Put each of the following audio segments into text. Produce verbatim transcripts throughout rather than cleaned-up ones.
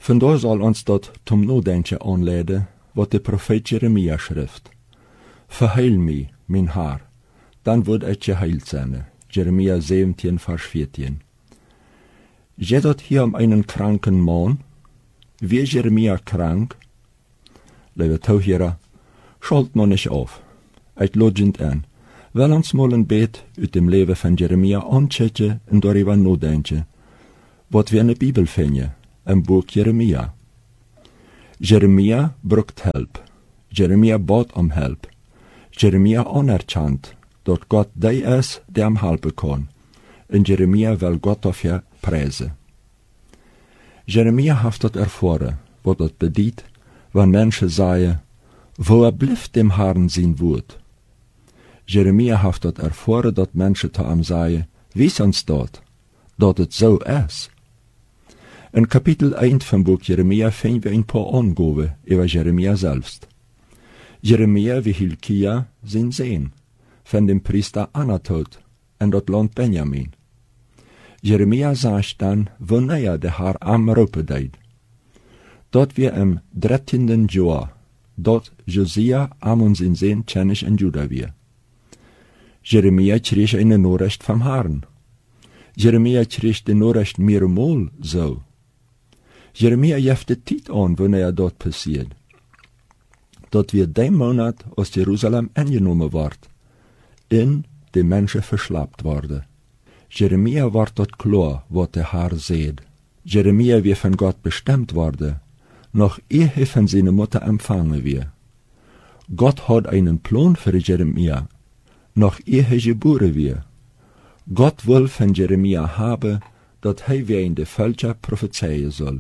Vandaar soll uns dort zum Nadenken aanleiden, wat de profeet Jeremia schrift. Verheil mich, mein Herr, dann wird ich geheilt sein. Jeremia zeventien, Vers vierzehn. Geht dort hier um einen kranken Mann? Wie Jeremia krank? Liebe Zuhörer, schalt man nicht auf. Ich lodgend an. Wel ons mal ein Beet uit dem Leben von Jeremia anchecken und darüber nadenken, wat wir in der Bibel finden, im Buch Jeremia. Jeremia brucht Help. Jeremia bat um Help. Jeremia anerkannt, dat Gott der ist, der ihm helfen kann. Und Jeremia will Gott dafür preisen. Jeremia hat das erfahren, wat das bedeutet, wenn Menschen sagen, wo er blieft dem Herrn sein Wort. Jeremia hat das erfahren, dat Menschen zu ihm sagen, wie uns dat, dat het so ist. In Kapitel eins vom Buch Jeremia finden wir ein paar Angaben über Jeremia selbst. Jeremia wie Hilkia sind Sehen von dem Priester Anatot in das Land Benjamin. Jeremia sagt dann, wo näher der Herr am Rope deed. Dort wir im dreizehnten Jahr, dort Josia am uns in Sehen König in Juda wir. Jeremia krieg eine Nachricht vom Herrn. Jeremia krieg die Nachricht mehrmal so. Jeremia jeft de tijd aan wanneer dat passiert. Dat wir den Monat aus Jerusalem angenommen ward, in die Menschen verschleppt worden. Jeremia ward dort klar, wat der Herr seht. Jeremia wie von Gott bestimmt worden, noch ehe von seiner Mutter empfangen wir. Gott hat einen Plan für Jeremia, noch ehe geboren wir. Gott will von Jeremia haben, dat hij wie in de Völker prophezeien soll.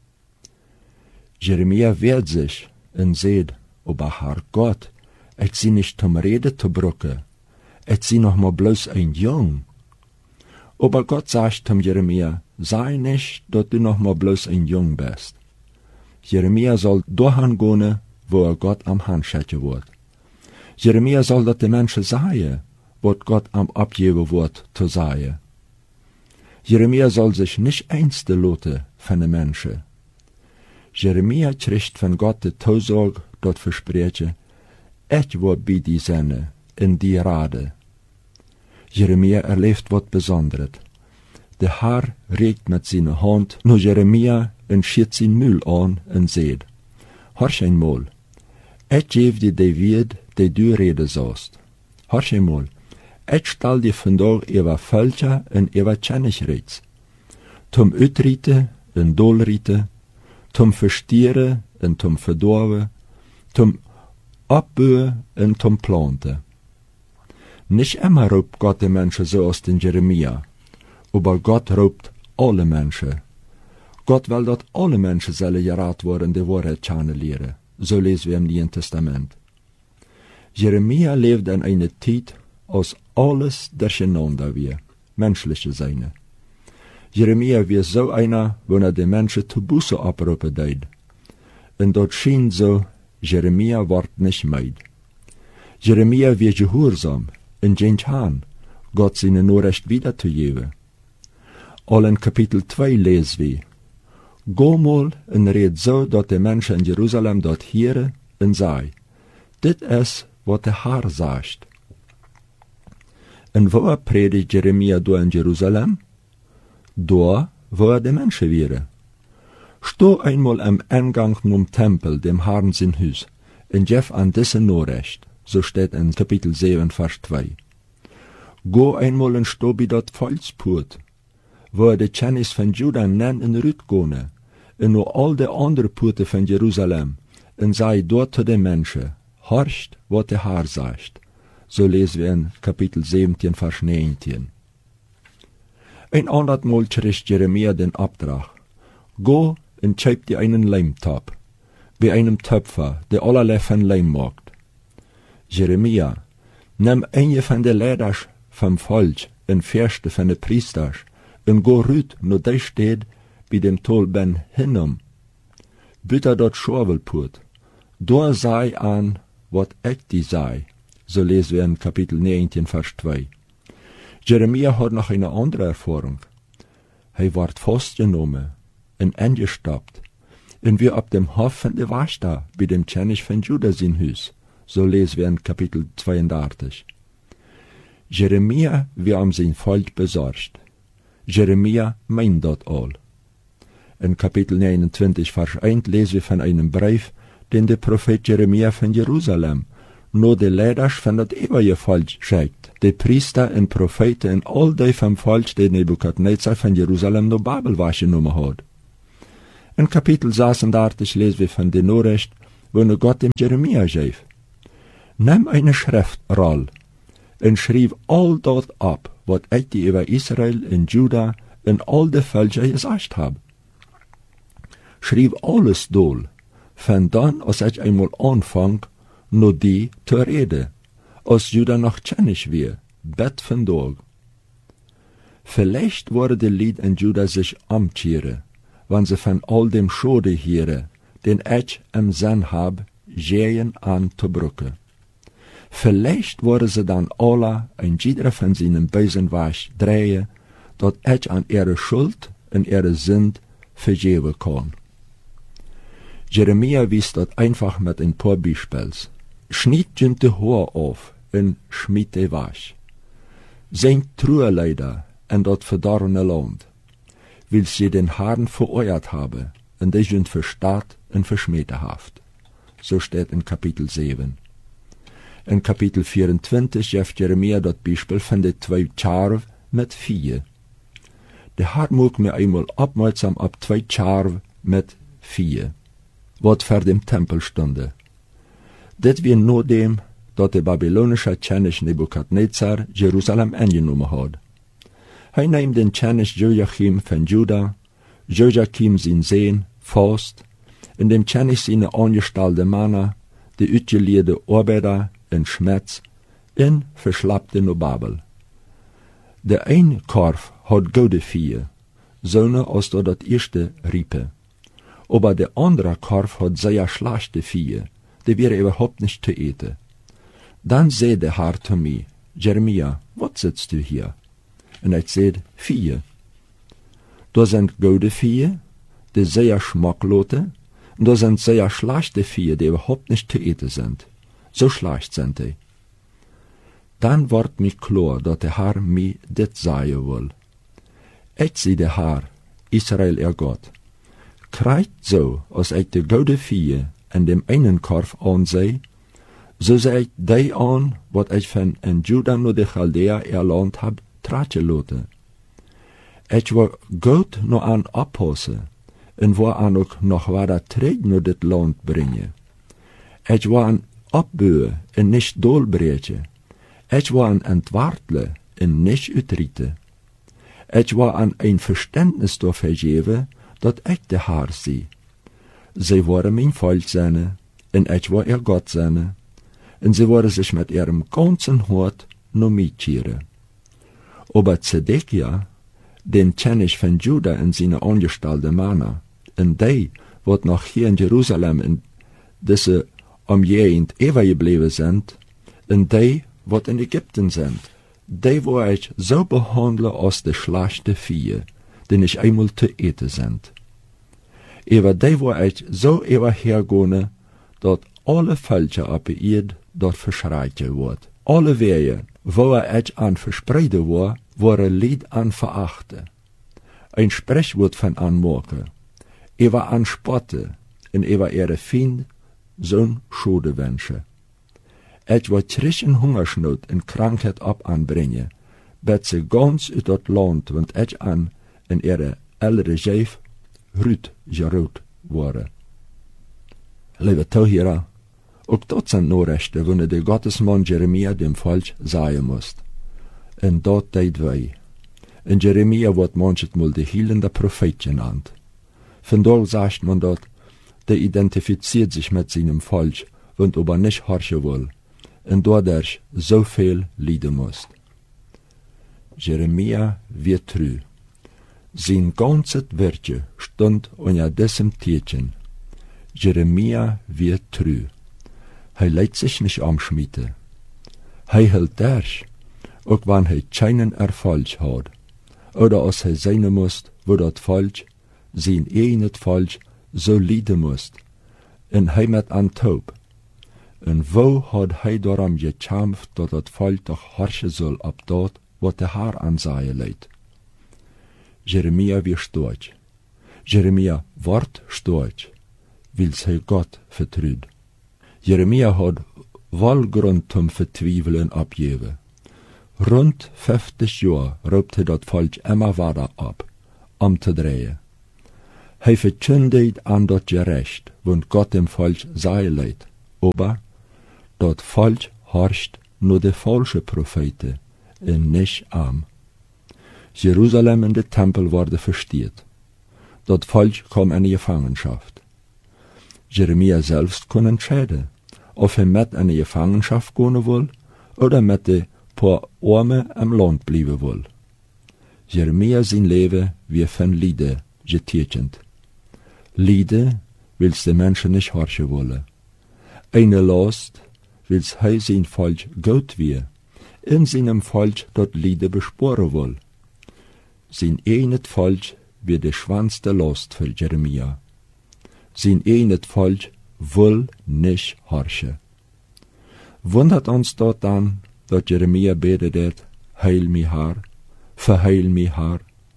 Jeremia wehrt sich und seht, aber Herr Gott, ich sie nicht zum Reden zu brücken, ich sie noch mal bloß ein Jung. Aber Gott sagt zum Jeremia, sei nicht, dass du noch mal bloß ein Jung bist. Jeremia soll dahin gehen, wo er Gott am Handschätzen wird. Jeremia soll dat de Menschen sagen, was Gott am abgeben wird zu sagen. Jeremia soll sich nicht einzeln lassen von den Menschen. Jeremia kriegt von Gott die Zusage, dort versprechen, ich wird bei die sein, in die Rade. Jeremia erlebt was Besonderes. Der Herr regt mit seiner Hand nur Jeremia und schiert sein Müll an und sagt, horch einmal, ich gebe dir die Wert, die du reden sollst. Horch einmal, ich stell dir vandaag über Völker und über Königreiche, zum Uitrieten und Dolrieten, zum Verstieren und zum Verdorven, zum Abbauen und zum Planten. Nicht immer ruft Gott die Menschen so aus den Jeremia, aber Gott ruft alle Menschen. Gott will, dass alle Menschen sollen gerat worden, die Wahrheit kennenlernen. So lesen wir im Neuen Testament. Jeremia lebt in einer Zeit, als alles durcheinander wir, menschliche Seine. Jeremia wie so einer, wenn er die Menschen zu Buße abrufen deed. Und dort schien so, Jeremia ward nicht meid. Jeremia wie gehorsam, und ging an, Gott seine Nachricht wiederzugeben. All in Kapitel zwei lesen wir, Go mal und red so, dass die Menschen in Jerusalem dort hören und sagen, dit ist, was der Herr sagt. Und wo er predigt Jeremia da in Jerusalem? Da, wo er die Menschen wäre. Sto einmal am Eingang zum Tempel, dem Herrn sein Haus, und Jeff an diese Nachricht, so steht in Kapitel sieben, Vers zwei. Go einmal und sto bei dort Volkspurt, wo er die Kennis von Juda nennt in Rüt gone, und nur all die andere Purte von Jerusalem, und sei dort zu den Menschen, horcht, was der Herr sagt. So lesen wir in Kapitel siebzehn, Vers neunzehn. Ein anderes Mal kriegt Jeremia den Auftrag. Go und schreib dir einen Leimtab, wie einem Töpfer, der allerlei von Leim macht. Jeremia, nimm eine von den Leiders vom Volk und Fürste von den Priesters und go rüt, nur der steht, bei dem Tolben hinum. Bitte dort Schorwelpurt. Da sei an, wat ich die sei. So lesen wir in Kapitel neunzehn, Vers zwei. Jeremia hat noch eine andere Erfahrung. Er ward festgenommen und eingestappt En wir ab dem Hof van de Washta, bei dem König von Juda sein Hus. So lesen wir in Kapitel zweiunddreißig. Jeremia wir am sein Volk besorgt. Jeremia meint dort all. In Kapitel neunundzwanzig, Vers eins lesen wir von einem Brief, den der Prophet Jeremia von Jerusalem nur de Leiders van dat eeuwige Volk schreibt. De Priester en Propheten en al die vom Volk, die Nebukadnezar von Jerusalem no Babel wahrgenommen hat. In Kapitel sechsunddreißig lesen wir von den Nachricht, wo ne Gott dem Jeremia schreibt. Nimm eine Schriftroll und schrieb all dort ab, wat ich die über Israel en Juda en all de Völker gesagt hab. Schrieb alles dool, von dann, als ich einmal anfang, nur die zu reden, als Juda noch kennig wir, bet von Tag. Vielleicht wurde die Lied in Juda sich amtieren, wenn sie von all dem Schode hören, den ich im Sinn hab, gehen an zu brücken. Vielleicht wurde sie dann alle ein jeder von seinen bösen Wasch drehen, dat ich an ihre Schuld und ihre Sünd vergeben kann. Jeremia wies dat einfach mit ein paar Beispiels. Schnitt jünt de Haar auf und schmied de Wasch. Sein Trueleider in dat verdorrene Land, will sie den Haaren vereuert habe, und die jünt verstaat und verschmähterhaft. So steht in Kapitel sieben. In Kapitel vierundzwanzig geeft Jeremia dat Beispiel von de zwei Scharf mit vier. Der Haar mag mir einmal aufmerksam ab zwei Scharf mit vier, wat vor dem Tempel stunde. Dit wie nur dem, dat der babylonische König Nebukadnezar Jerusalem eingenommen hat. Hij nimmt den König Joachim von Juda, Joachim sein Sohn, Faust, in dem König seine angestellte Männer, die utgelehrte Arbeiter in Schmetz, in verschlappte no Babel. Der ein Korf hat gute Vieh, so als dat dat erste Riepe. Aber der andere Korf hat sehr schlechte Vieh, die wäre überhaupt nicht zu eten. Dann seh der Herr zu mir, Jeremia, was sitzt du hier? Und ich seh, Vieh. Da sind gute Vieh, die sehr schmacklote, und da sind sehr schlechte Vieh, die überhaupt nicht zu eten sind. So schlecht sind die. Dann wird mir klar, dass der Herr mir dit sagen will. Ich seh der Herr, Israel ihr Gott, kreigt so, als ich die gute Vieh in dem einen Korf anseh, so seh ich die an, wat ich von in Juda nur de Chaldea erlernt hab, tratsche lote. Ich war gut nur an abpassen, und war an auch noch weiter Träg nur dit Land bringen. Ich war an abböhe und nicht dolbrechen. Ich war an entwartle und nicht utriete. Ich war an ein Verständnis dafür geben, dat ich der Herr sie. Sie waren mein Volk seine, und ich war ihr Gott seine, und sie waren sich mit ihrem ganzen Hort nur mittieren. Aber Zedekia, den König von Juda und seine angestellte Männer, und die, wat noch hier in Jerusalem in diese Umgegend ewig geblieben sind, und die, wat in Ägypten sind, die wo ich so behandle als de schlechte Vieh, die nicht einmal zu eten sind. Ewer die wo ich so ewer hergone, dat alle Völker auf der Erde dort verschreite wird. Alle Wege, wo ich an verspreide war, waren Lied an verachte. Ein Sprechwort von anmoke, ewer an spotte, en ewer ihre Fiend, so'n Schudewünsche. Ich war trischen Hungersnot en Krankheit ab anbringen, bet sie ganz uit dat Land, want ich an in ihre ältere Jeef rüt gerot waren. Liebe Zuhörer, auch dort sind Nachrichten, wo der Gottesmann Jeremia dem Volk sagen muss. Und dort deed wij. In Jeremia wird manchmal der heilende Prophet genannt. Von dort sagt man dort, der identifiziert sich mit seinem Volk und aber nicht horchen will, und dadurch so viel leiden muss. Jeremia wird treu. Sein ganzes Werke stund unter diesem Tierchen. Jeremia wird treu. Er lässt sich nicht anschmieden. Er hält durch, auch wenn er keinen Erfolg hat, oder als er sein muss, wo das Volk, sein eigenes Volk, so lijden moest, en hij met aan taub. En wo had hij daarom gechamft, dat het volk toch harsje zal op dat, wat de haar aanzaaien leidt. Jeremia weer stoot. Jeremia wordt stoot, wils hij God vertrouwt. Jeremia had wel grond om vertwijfelen opgeven. Rond vijftig jaar roept hij dat volk immer verder op, om te draaien. Hij verkündigt aan dat gerecht, want God dem volk zei leidt. Aber dat volk harscht nur de falsche Propheten en nicht am. Jerusalem en de Tempel worden verstiert. Dat volk kwam in Gefangenschaft. Jeremia selbst kon entscheiden, of hij met in Gefangenschaft gaan wil, oder met de paar Arme am Land blijven wil. Jeremia zijn leven weer van Lieden getekend. Lieden wils de mensen nicht horchen wollen. Eine Last wils hij zijn volk goed weer, in seinem volk dat Lieden besporen wil. Zijn eenet volk weer de schwanste Last voor Jeremia. Zijn eenet volk wil nicht horchen. Wundert ons dat dan, dat Jeremia betet het, heil mi haar, verheil mi haar.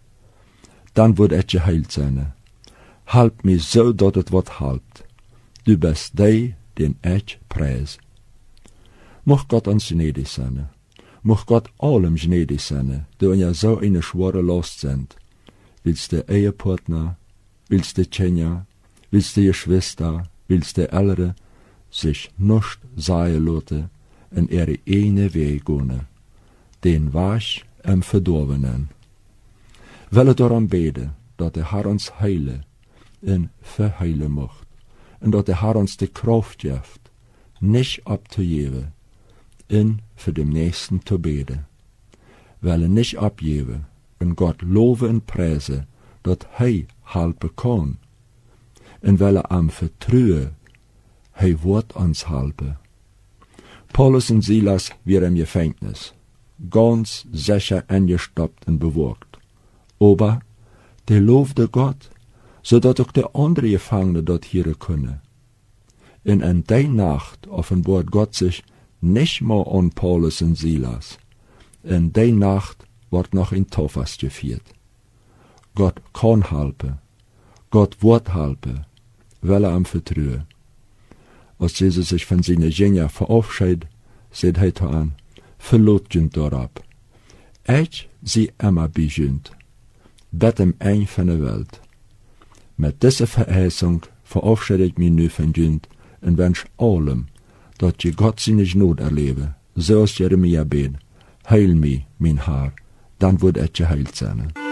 Dan wordt het geheild zijn. Halp mi zo dat het wat halpt. Du bist die, den ich prijs. Mocht God ons gnädig zijn. Mocht God allem gnädig zijn, die in ja zo eine schwere Last sind. Willst de Ehepartner, willst de Tjenja, willst de Geschwister, willst de Ältere, sich nicht sagen lassen, en ihre ene Weg gehen, den Wasch am Verdorvenen. Welle darum beten, dat de Herr uns heile en verheilen mocht, en dat de Herr uns de Kraft geeft, nicht abzugeben, en für dem Nächsten zu beten. Welle nicht abgeben, en Gott loven en prijzen, dat hij helpen kan, en welle am vertrouwen, hij wordt ons helpen. Paulus en Silas waren im Gefängnis, ganz sicher eingestoppt und bewogt. Aber der loofde Gott, zodat ook de andere Gefangenen dort hier können. Und in der Nacht offenbart Gott sich nicht mehr an Paulus und Silas. In der Nacht wird noch in Tofas geführt. Gott kann helpen, Gott wird helpen, weil er am vertrauen. Als Jesus sich von seinen Jüngern verabschiedet, sagt er an, verlotjend daarop. Ich sie immer bijünd, bet im ein von der Welt. Mit dieser Verheißung verabschiede ich mich nu von Jünd und wünsche allem, dass je Gott seine Not erlebe, so als Jeremia bet, heil mich, mein Herr, dann wird ich geheilt sein.